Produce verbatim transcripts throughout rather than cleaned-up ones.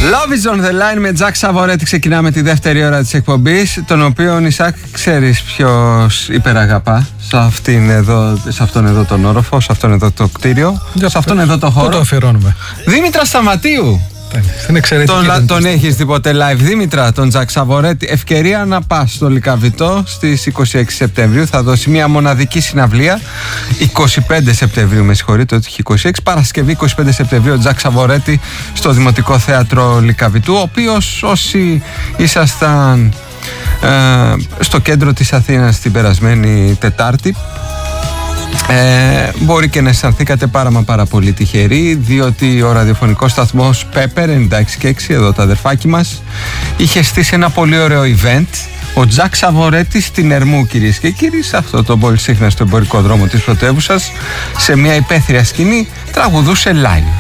Love is on the line με Τζακ Σαβορέτη. Ξεκινάμε τη δεύτερη ώρα της εκπομπής, τον οποίο Ισακ ξέρεις ποιος υπεραγαπά σε, αυτήν εδώ, σε αυτόν εδώ τον όροφο, σε αυτόν εδώ το κτίριο, για σε αυτόν εδώ το χώρο. Πού το αφιερώνουμε? Δήμητρα Σταματίου. Τον, τον έχεις δει ποτέ live, Δήμητρα, τον Τζακ Σαβορέτη? Ευκαιρία να πας στο Λυκαβητό στις είκοσι έξι Σεπτεμβρίου. Θα δώσει μια μοναδική συναυλία. είκοσι πέντε Σεπτεμβρίου, με συγχωρείτε, όχι είκοσι έξι. Παρασκευή είκοσι πέντε Σεπτεμβρίου, ο Τζακ Σαβορέτη στο Δημοτικό Θέατρο Λυκαβητού, ο οποίος όσοι ήσασταν ε, στο κέντρο της Αθήνας την περασμένη Τετάρτη, Ε, μπορεί και να αισθανθήκατε πάρα μα πάρα πολύ τυχεροί, διότι ο ραδιοφωνικός σταθμός Πέπερ ενενήντα έξι και έξι, εδώ τα αδερφάκι μας, είχε στήσει ένα πολύ ωραίο event. Ο Τζακ Σαβορέτης στην Ερμού, κυρίες και κύριοι, σε αυτό το πολύ σύγχρονα στο εμπορικό δρόμο της πρωτεύουσας, σε μια υπαίθρια σκηνή, τραγουδούσε live.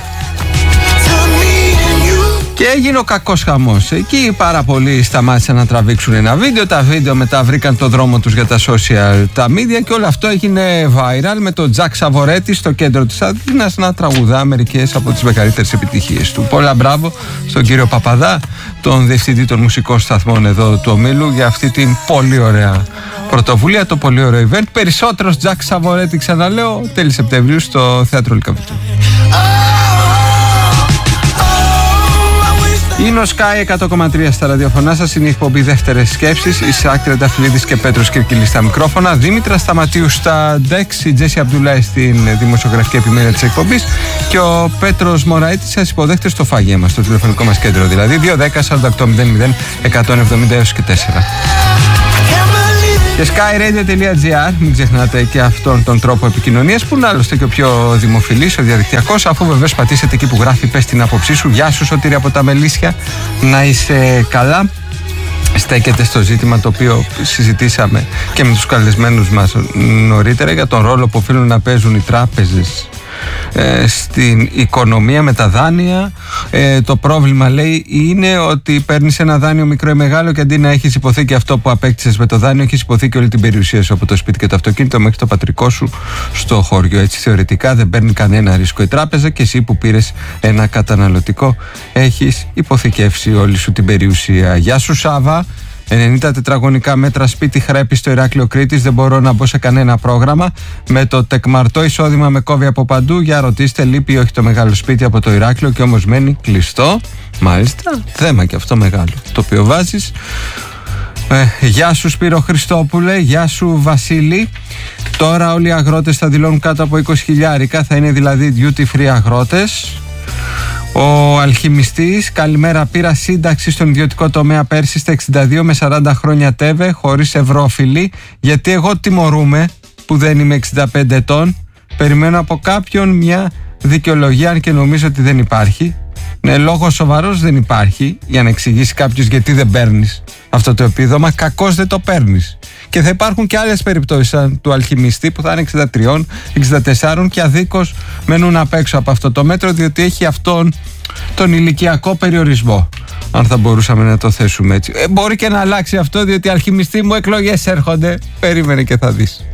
Και έγινε ο κακός χαμός. Εκεί πάρα πολλοί σταμάτησαν να τραβήξουν ένα βίντεο. Τα βίντεο μετά βρήκαν το δρόμο τους για τα social, τα media, και όλο αυτό έγινε viral με τον Τζακ Σαβορέτη στο κέντρο της Αθήνας να τραγουδά μερικές από τις μεγαλύτερες επιτυχίες του. Πολλά μπράβο στον κύριο Παπαδά, τον διευθυντή των μουσικών σταθμών εδώ του ομίλου, για αυτή την πολύ ωραία πρωτοβουλία, το πολύ ωραίο event. Περισσότερος Τζακ Σαβορέτη, ξαναλέω, τέλη Σεπτεμβρίου στο Θέατρο Λυκαβητού. Είναι ο Sky εκατό κόμμα τρία στα ραδιοφωνά σας. Είναι η εκπομπή Δεύτερες Σκέψεις. Ισακ Τρενταφυλλίδης και Πέτρος Κυρκυλής στα μικρόφωνα. Δήμητρα Σταματίου στα ντεξ. Η Τζέσι Αμπτουλάη στην δημοσιογραφική επιμέλεια της εκπομπής. Και ο Πέτρος Μωραήτης σας υποδέχεται στο φάγια μας, στο τηλεφωνικό μας κέντρο. Δηλαδή δύο δέκα σαράντα οκτώ μηδέν μηδέν εκατόν εβδομήντα έως και τέσσερα. Και skyradio τελεία gr, μην ξεχνάτε και αυτόν τον τρόπο επικοινωνίας, που είναι άλλωστε και ο πιο δημοφιλής, ο διαδικτυακός, αφού βεβαίως πατήσετε εκεί που γράφει «Πες την άποψή σου». Γεια σου Σωτήρη από τα Μελίσια, να είσαι καλά. Στέκεται στο ζήτημα το οποίο συζητήσαμε και με τους καλεσμένους μας νωρίτερα, για τον ρόλο που οφείλουν να παίζουν οι τράπεζες ε, στην οικονομία με τα δάνεια. Ε, το πρόβλημα, λέει, είναι ότι παίρνεις ένα δάνειο μικρό ή μεγάλο και αντί να έχεις υποθήκη αυτό που απέκτησες με το δάνειο, έχεις υποθήκη όλη την περιουσία σου, από το σπίτι και το αυτοκίνητο μέχρι το πατρικό σου στο χωριό. Έτσι θεωρητικά δεν παίρνει κανένα ρίσκο η τράπεζα, και εσύ που πήρες ένα καταναλωτικό έχεις υποθηκεύσει όλη σου την περιουσία. Γεια σου Σάβα. ενενήντα τετραγωνικά μέτρα σπίτι Χρέπη στο Ηράκλειο Κρήτης. Δεν μπορώ να μπω σε κανένα πρόγραμμα. Με το τεκμαρτό εισόδημα με κόβει από παντού. Για ρωτήστε, λείπει όχι το μεγάλο σπίτι από το Ηράκλειο και όμως μένει κλειστό. Μάλιστα, θέμα και αυτό μεγάλο, το οποίο βάζεις. Ε, γεια σου Σπύρο Χριστόπουλε, γεια σου Βασίλη. Τώρα όλοι οι αγρότες θα δηλώνουν κάτω από είκοσι χιλιάρικα, θα είναι δηλαδή duty free αγρότες. Ο Αλχημιστής, καλημέρα. Πήρα σύνταξη στον ιδιωτικό τομέα πέρσι στα εξήντα δύο με σαράντα χρόνια τέβε, χωρίς ευρώφιλη. Γιατί εγώ τιμωρούμε που δεν είμαι εξήντα πέντε ετών. Περιμένω από κάποιον μια δικαιολογία, αν και νομίζω ότι δεν υπάρχει. Ναι, λόγος σοβαρός δεν υπάρχει για να εξηγήσει κάποιος γιατί δεν παίρνεις αυτό το επίδομα. Κακώς δεν το παίρνεις. Και θα υπάρχουν και άλλες περιπτώσεις σαν του Αλχημιστή, που θα είναι εξήντα τρία, εξήντα τέσσερα και αδίκως μένουν απ' έξω από αυτό το μέτρο, διότι έχει αυτόν τον ηλικιακό περιορισμό, αν θα μπορούσαμε να το θέσουμε έτσι. Ε, μπορεί και να αλλάξει αυτό, διότι Αλχημιστή μου, εκλογές έρχονται. Περίμενε και θα δεις.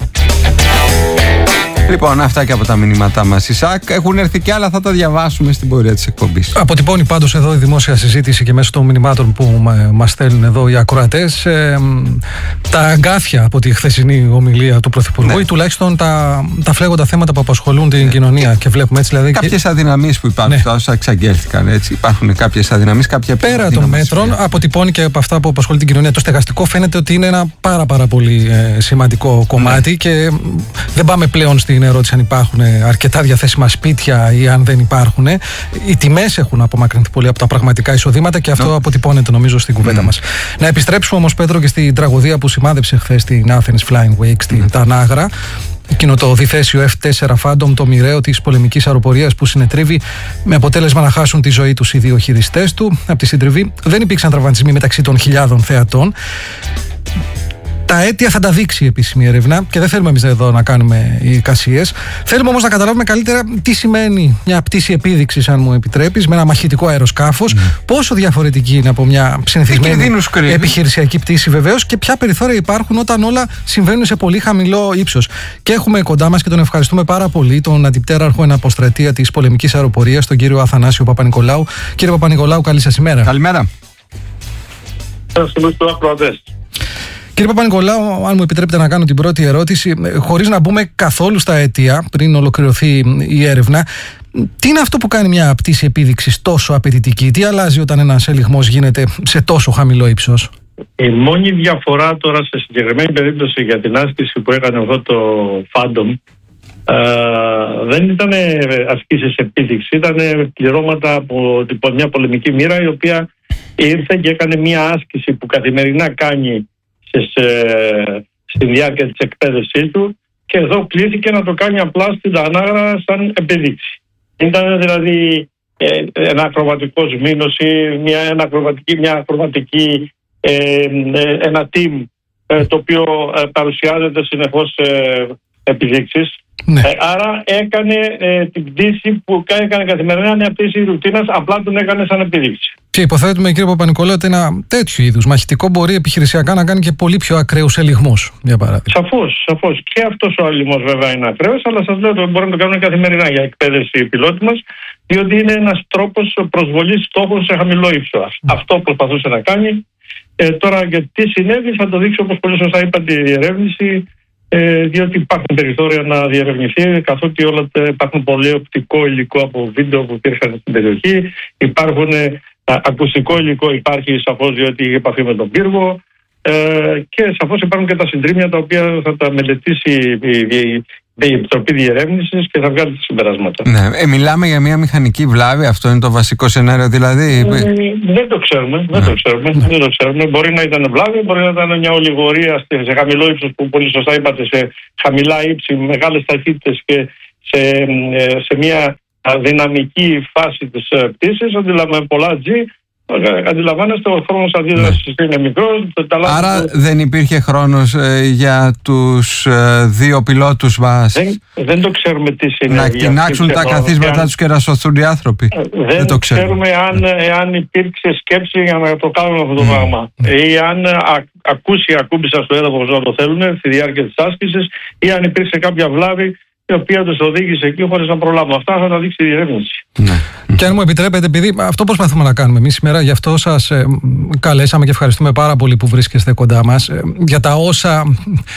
Λοιπόν, αυτά και από τα μηνύματά μας, Ισακ. Έχουν έρθει και άλλα, θα τα διαβάσουμε στην πορεία της εκπομπής. Αποτυπώνει πάντως εδώ η δημόσια συζήτηση και μέσω των μηνυμάτων που μας στέλνουν εδώ οι ακροατές ε, τα αγκάθια από τη χθεσινή ομιλία του Πρωθυπουργού, ναι, ή τουλάχιστον τα, τα φλέγοντα θέματα που απασχολούν την, ναι, κοινωνία. Και βλέπουμε έτσι δηλαδή. Κάποιες και... αδυναμίες που υπάρχουν, ναι, όσα εξαγγέλθηκαν. Έτσι. Υπάρχουν κάποιες αδυναμίες, κάποια πέρα των μέτρων, αποτυπώνει και από αυτά που απασχολεί την κοινωνία. Το στεγαστικό φαίνεται ότι είναι ένα πάρα, πάρα πολύ ε, σημαντικό κομμάτι, ναι, και δεν πάμε πλέον στην ερώτηση αν υπάρχουν αρκετά διαθέσιμα σπίτια ή αν δεν υπάρχουν. Οι τιμές έχουν απομακρυνθεί πολύ από τα πραγματικά εισοδήματα και αυτό no. αποτυπώνεται νομίζω στην κουβέντα mm. μας. Να επιστρέψουμε όμως, Πέτρο, και στην τραγωδία που σημάδεψε χθες στην Athens Flying Week στην mm. Τανάγρα. Εκείνο το διθέσιο εφ τέσσερα Phantom, το μοιραίο της πολεμικής αεροπορίας που συνετρίβει, με αποτέλεσμα να χάσουν τη ζωή τους οι δύο χειριστές του. Από τη συντριβή δεν υπήρξαν τραυματισμοί μεταξύ των χιλιάδων θεατών. Τα αίτια θα τα δείξει η επίσημη έρευνα και δεν θέλουμε εμείς εδώ να κάνουμε εικασίες. Θέλουμε όμως να καταλάβουμε καλύτερα τι σημαίνει μια πτήση επίδειξης, αν μου επιτρέπεις, με ένα μαχητικό αεροσκάφος, mm. πόσο διαφορετική είναι από μια συνηθισμένη επιχειρησιακή πτήση βεβαίως και ποια περιθώρια υπάρχουν όταν όλα συμβαίνουν σε πολύ χαμηλό ύψος. Και έχουμε κοντά μας και τον ευχαριστούμε πάρα πολύ τον αντιπτέραρχο εναποστρατεία της πολεμικής αεροπορίας, τον κύριο Αθανάσιο Παπα-Νικολάου. Κύριε Παπα-Νικολάου, καλή σας ημέρα. Καλημέρα. Κύριε Παπα-Νικολάου, αν μου επιτρέπετε να κάνω την πρώτη ερώτηση, χωρίς να μπούμε καθόλου στα αίτια πριν ολοκληρωθεί η έρευνα, τι είναι αυτό που κάνει μια πτήση επίδειξης τόσο απαιτητική, τι αλλάζει όταν ένας ελιγμός γίνεται σε τόσο χαμηλό ύψος? Η μόνη διαφορά τώρα σε συγκεκριμένη περίπτωση για την άσκηση που έκανε αυτό το Phantom Uh, δεν ήταν ασκήσεις επίδειξη, ήταν πληρώματα από μια πολεμική μοίρα η οποία ήρθε και έκανε μια άσκηση που καθημερινά κάνει σε, στη διάρκεια της εκπαίδευσής του και εδώ κλήθηκε να το κάνει απλά στην Ανάγρα σαν επίδειξη. Ήταν δηλαδή ε, ένα ακροβατικό σμήνωση, μια, ένα ακροβατική, μια ακροβατική, ε, ε, ένα team ε, το οποίο ε, παρουσιάζεται συνεχώς ε, επιδείξεις. Ναι. Ε, άρα έκανε ε, την πτήση που έκανε καθημερινά μια πτήση ρουτίνας, απλά τον έκανε σαν επίδειξη. Και υποθέτουμε, κύριε Παπα-Νικολάου, ότι ένα τέτοιο είδους μαχητικό μπορεί επιχειρησιακά να κάνει και πολύ πιο ακραίους ελιγμούς, για παράδειγμα. Σαφώς, σαφώς. Και αυτός ο ελιγμός βέβαια είναι ακραίος, αλλά σας λέω ότι μπορούμε να το κάνουμε καθημερινά για εκπαίδευση οι πιλότοι μας, διότι είναι ένας τρόπος προσβολής στόχων σε χαμηλό ύψος. Mm. Αυτό προσπαθούσε να κάνει. Ε, τώρα, για τι συνέβη, θα το δείξει, όπως πολύ σωστά είπατε, η διερεύνηση. Ε, διότι υπάρχουν περιθώρια να διερευνηθεί, καθότι όλα υπάρχουν πολύ οπτικό υλικό από βίντεο που υπήρχαν στην περιοχή. Υπάρχουν ε, ακουστικό υλικό, υπάρχει σαφώς διότι είχε επαφή με τον πύργο ε, και σαφώς υπάρχουν και τα συντρίμμια τα οποία θα τα μελετήσει η, η, η Επιτροπή Διερεύνησης και θα βγάλει τα συμπεράσματα. Ναι, ε, μιλάμε για μια μηχανική βλάβη, αυτό είναι το βασικό σενάριο δηλαδή? Ε, δεν το ξέρουμε, δεν, ναι. το ξέρουμε ναι. δεν το ξέρουμε. Μπορεί να ήταν βλάβη, μπορεί να ήταν μια ολιγορία σε χαμηλό ύψος που πολύ σωστά είπατε, σε χαμηλά ύψη, μεγάλες ταχύτητες και σε, σε μια δυναμική φάση της πτήσης, αντιλαμβάνουμε πολλά G. Αντιλαμβάνεστε, ο χρόνος αντίδρασης ναι. είναι μικρός. Άρα το... δεν υπήρχε χρόνος ε, για τους ε, δύο πιλότους μας δεν, δεν το ξέρουμε τι συνέβη. Να εκτινάξουν τα καθίσματά τους και να σωθούν οι άνθρωποι. Δεν, δεν το ξέρουμε, ξέρουμε αν, ναι. αν υπήρξε σκέψη για να το κάνουν αυτό το mm. πράγμα. Mm. Ή αν α, ακούσει ακούμπησα στο έδαφος να το θέλουν στη διάρκεια της άσκησης, ή αν υπήρξε κάποια βλάβη η οποία τους οδήγησε εκεί χωρίς να προλάβουν. Αυτά θα τα δείξει η διερεύνηση. Ναι. Και αν μου επιτρέπετε, επειδή αυτό προσπαθούμε να κάνουμε εμείς σήμερα, γι' αυτό σας ε, καλέσαμε και ευχαριστούμε πάρα πολύ που βρίσκεστε κοντά μας, ε, για τα όσα,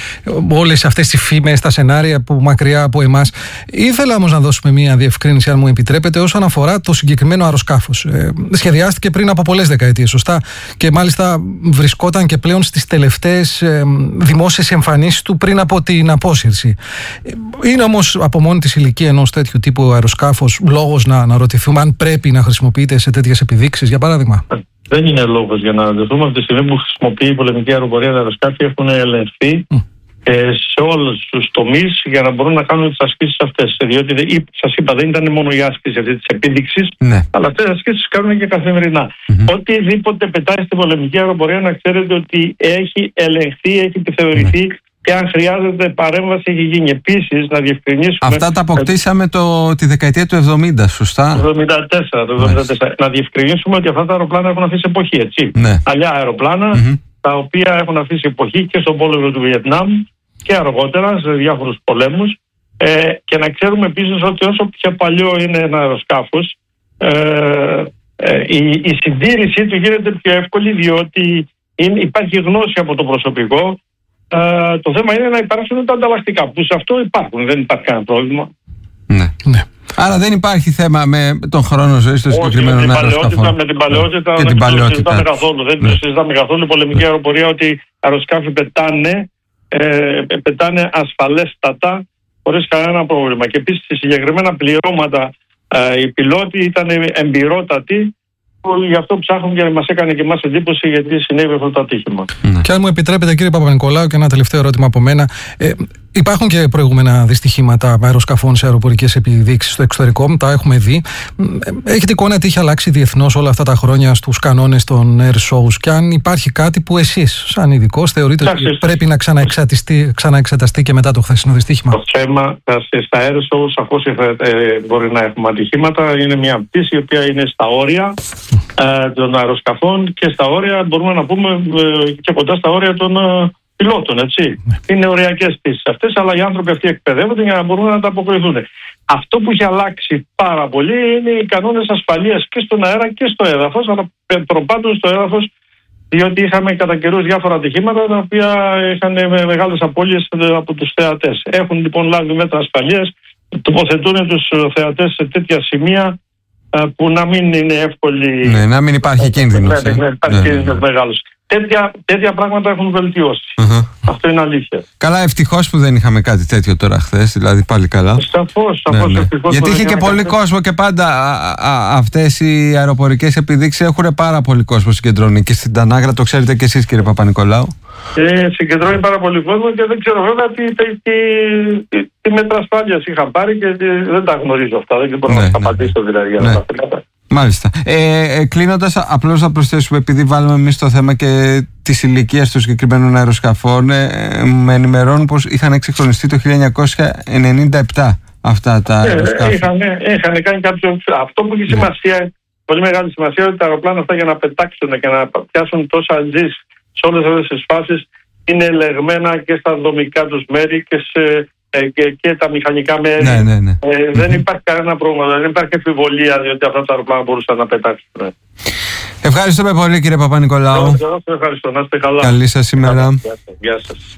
όλες αυτές τις φήμες, τα σενάρια που μακριά από εμάς. Ήθελα όμως να δώσουμε μια διευκρίνηση, αν μου επιτρέπετε, όσον αφορά το συγκεκριμένο αεροσκάφος. Ε, σχεδιάστηκε πριν από πολλές δεκαετίες, σωστά, και μάλιστα βρισκόταν και πλέον στις τελευταίες ε, δημόσιες εμφανίσεις του πριν από την απόσυρση. Είναι όμως από μόνη της ηλικία ενός τέτοιου τύπου αεροσκάφος λόγος να, να ρωτηθούμε αν πρέπει να χρησιμοποιείται σε τέτοιες επιδείξεις, για παράδειγμα? Δεν είναι λόγος για να ρωτηθούμε. Από τη στιγμή που χρησιμοποιεί η πολεμική αεροπορία, τα αεροσκάφη έχουν ελεγχθεί mm. ε, σε όλους τους τομείς για να μπορούν να κάνουν τις ασκήσεις αυτές. Διότι σας είπα, δεν ήταν μόνο η άσκηση αυτή της επίδειξης, mm. αλλά αυτές τις ασκήσεις κάνουν και καθημερινά. Mm-hmm. Οτιδήποτε πετάει στην πολεμική αεροπορία, να ξέρετε ότι έχει ελεγχθεί, έχει επιθεωρηθεί. Mm. Και αν χρειάζεται παρέμβαση, έχει γίνει. Επίσης, να διευκρινίσουμε. Αυτά τα αποκτήσαμε το, τη δεκαετία του εβδομήντα, σωστά? Το εβδομήντα τέσσερα. Το εβδομήντα τέσσερα. Να διευκρινίσουμε ότι αυτά τα αεροπλάνα έχουν αφήσει εποχή, έτσι. Ναι. Παλιά αεροπλάνα, mm-hmm. τα οποία έχουν αφήσει εποχή και στον πόλεμο του Βιετνάμ και αργότερα σε διάφορους πολέμους. Ε, και να ξέρουμε επίσης ότι όσο πιο παλιό είναι ένα αεροσκάφος, ε, ε, η, η συντήρησή του γίνεται πιο εύκολη, διότι είναι, υπάρχει γνώση από το προσωπικό. Uh, το θέμα είναι να υπάρξουν τα ανταλλακτικά, που σε αυτό υπάρχουν, δεν υπάρχει κανένα πρόβλημα. Ναι. Ναι. Άρα δεν υπάρχει θέμα με τον χρόνο ζωής των συγκεκριμένων αεροσκαφών. Με την παλαιότητα δεν το συζητάμε καθόλου. Δεν το συζητάμε καθόλου. Η πολεμική αεροπορία ότι αεροσκάφη πετάνε, ε, πετάνε ασφαλέστατα, χωρίς κανένα πρόβλημα. Και επίσης σε συγκεκριμένα πληρώματα ε, οι πιλότοι ήταν εμπειρότατοι. Γι' αυτό ψάχνουν και μας έκανε και εμάς εντύπωση γιατί συνέβη αυτό το ατύχημα. Ναι. Και αν μου επιτρέπετε, κύριε Παπα-Νικολάου, και ένα τελευταίο ερώτημα από μένα. Ε, Υπάρχουν και προηγούμενα δυστυχήματα αεροσκαφών σε αεροπορικές επιδείξεις στο εξωτερικό, τα έχουμε δει. Έχετε εικόνα τι έχει αλλάξει διεθνώς όλα αυτά τα χρόνια στους κανόνες των air shows, και αν υπάρχει κάτι που εσείς, σαν ειδικός, θεωρείτε ότι πρέπει να ξαναεξεταστεί και μετά το χθεσινό δυστύχημα? Το θέμα στα air shows, σαφώς μπορεί να έχουμε ατυχήματα. Είναι μια πτήση η οποία είναι στα όρια ε, των αεροσκαφών και στα όρια, μπορούμε να πούμε, ε, και κοντά στα όρια των ε, πιλότων, έτσι. Ναι. Είναι οριακές πτήσεις αυτές, αλλά οι άνθρωποι αυτοί εκπαιδεύονται για να μπορούν να ανταποκριθούν. Αυτό που έχει αλλάξει πάρα πολύ είναι οι κανόνες ασφαλείας και στον αέρα και στο έδαφος, αλλά προπάντων στο έδαφος, διότι είχαμε κατά καιρούς διάφορα ατυχήματα τα οποία είχαν μεγάλες απώλειες από τους θεατές. Έχουν λοιπόν λάβει μέτρα ασφαλείας, τοποθετούν τους θεατές σε τέτοια σημεία που να μην είναι εύκολη. Ναι, να μην υπάρχει κίνδυνος. Ναι, ναι, υπάρχει κίνδυνος μεγάλος. Τέτοια, τέτοια πράγματα έχουν βελτιώσει. Uh-huh. Αυτό είναι αλήθεια. Καλά, ευτυχώς που δεν είχαμε κάτι τέτοιο τώρα χθες, δηλαδή πάλι καλά. Σαφώς, σαφώς. Ναι, ναι. Γιατί είχε και πολύ κόσμο και πάντα α, α, αυτές οι αεροπορικές επιδείξεις έχουν πάρα πολύ κόσμο συγκεντρώνει. Και στην Τανάγρα το ξέρετε και εσείς, κύριε Παπα-Νικολάου. Ε, συγκεντρώνει πάρα πολύ κόσμο και δεν ξέρω βέβαια τι, τι, τι, τι μέτρα ασφάλειας είχαν πάρει και τι, δεν τα γνωρίζω αυτά. Δεν μπορώ ναι, να τα ναι, απαντήσω δηλαδή για ναι. αυτά τα. Μάλιστα. Ε, Κλείνοντας, απλώς να προσθέσουμε, επειδή βάλουμε εμείς το θέμα και της ηλικίας των συγκεκριμένων αεροσκαφών, ε, με ενημερώνουν πως είχαν εξυγχρονιστεί το χίλια εννιακόσια ενενήντα επτά αυτά τα αεροσκάφη. Ε, είχαν, είχαν κάνει κάποιο. Αυτό που έχει σημασία, ναι. πολύ μεγάλη σημασία, ότι τα αεροπλάνα αυτά για να πετάξουν και να πιάσουν τόσα G's σε όλες αυτές τις φάσεις είναι ελεγμένα και στα δομικά τους μέρη και σε. Και, και τα μηχανικά μέρη. Ναι, ναι, ναι. Ε, mm-hmm. Δεν υπάρχει κανένα πρόβλημα, δεν υπάρχει αμφιβολία διότι αυτά τα αεροπλάνα μπορούσαν να πετάξουν. Ναι. Ευχαριστούμε πολύ, κύριε Παπα-Νικολάου. Ευχαριστώ, να είστε καλά. Καλή σας ημέρα. Γεια σας. Γεια σας.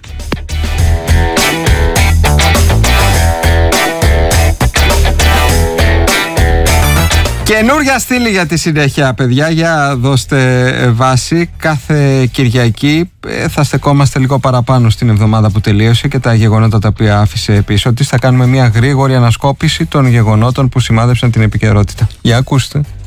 Καινούρια στήλη για τη συνέχεια, παιδιά, για δώστε βάση. Κάθε Κυριακή θα στεκόμαστε λίγο παραπάνω στην εβδομάδα που τελείωσε και τα γεγονότα τα οποία άφησε πίσω της. Θα κάνουμε μια γρήγορη ανασκόπηση των γεγονότων που σημάδεψαν την επικαιρότητα. Για ακούστε.